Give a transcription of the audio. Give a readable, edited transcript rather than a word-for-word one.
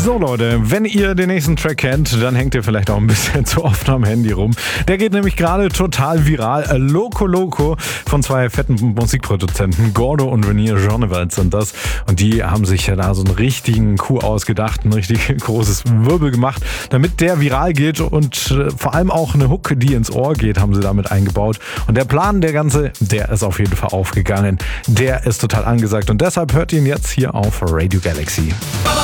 So Leute, wenn ihr den nächsten Track kennt, dann hängt ihr vielleicht auch ein bisschen zu oft am Handy rum. Der geht nämlich gerade total viral. Loco Loco von zwei fetten Musikproduzenten, Gordo und Renier Journeveld sind das. Und die haben sich ja da so einen richtigen Coup ausgedacht, ein richtig großes Wirbel gemacht, damit der viral geht und vor allem auch eine Hook, die ins Ohr geht, haben sie damit eingebaut. Und der Plan, der ist auf jeden Fall aufgegangen. Der ist total angesagt und deshalb hört ihr ihn jetzt hier auf Radio Galaxy.